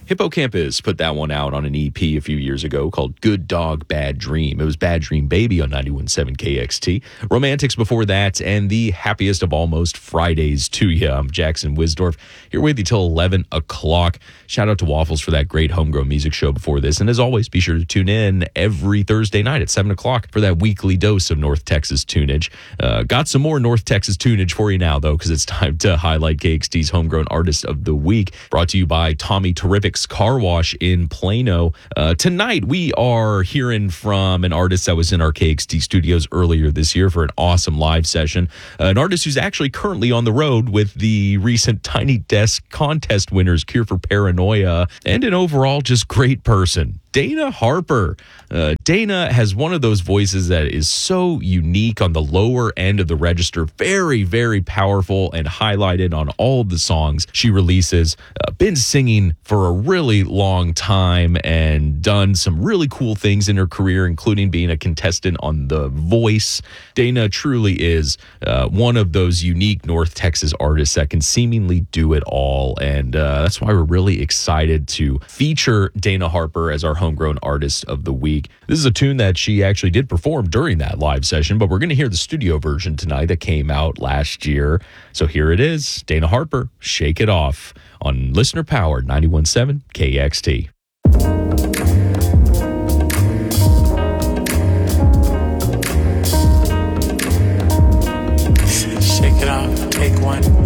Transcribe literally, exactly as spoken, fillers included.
Hippocampus put that one out on an E P a few years ago called Good Dog, Bad Dream. It was Bad Dream Baby on ninety-one point seven K X T. Romantics before that, and the happiest of almost Fridays to you. I'm Jackson Wisdorf, here with you till eleven o'clock. Shout out to Waffles for that great homegrown music show before this. And as always, be sure to tune in every Thursday night at seven o'clock for that weekly dose of North Texas tunage. Uh, got some more North Texas tunage for you now, though, because it's time to highlight K X T's Homegrown Artist of the Week, brought to you by Tommy Terrific's Car Wash in Plano. Uh, tonight, we are hearing from an artist that was in our K X T studios earlier this year for an awesome live session. Uh, an artist who's actually currently on the road with the recent Tiny Desk contest winners, Cure for Paranoia, and an overall just great person, Dana Harper. Uh, Dana has one of those voices that is so unique on the lower end of the register. Very, very powerful and highlighted on all of the songs she releases. Uh, been singing for a really long time and done some really cool things in her career, including being a contestant on The Voice. Dana truly is uh, one of those unique North Texas artists that can seemingly do it all. And uh, that's why we're really excited to feature Dana Harper as our Homegrown Artist of the Week. This is a tune that she actually did perform during that live session, but we're going to hear the studio version tonight that came out last year. So here it is, Dana Harper, Shake It Off, on Listener Powered ninety-one point seven K X T. Shake it off, take one.